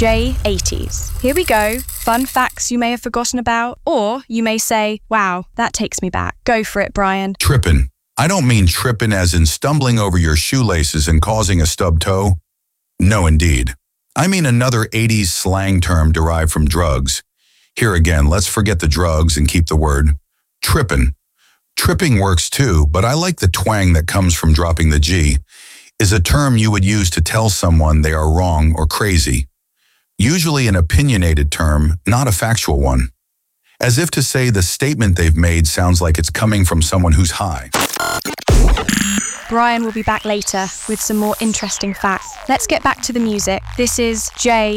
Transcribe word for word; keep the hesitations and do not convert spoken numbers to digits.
J eighties. Here we go. Fun facts you may have forgotten about, or you may say, wow, that takes me back. Go for it, Brian. Trippin'. I don't mean trippin' as in stumbling over your shoelaces and causing a stub toe. No, indeed. I mean another eighties slang term derived from drugs. Here again, let's forget the drugs and keep the word trippin'. Tripping works too, but I like the twang that comes from dropping the G, is a term you would use to tell someone they are wrong or crazy. Usually an opinionated term, not a factual one. As if to say the statement they've made sounds like it's coming from someone who's high. Brian will be back later with some more interesting facts. Let's get back to the music. This is J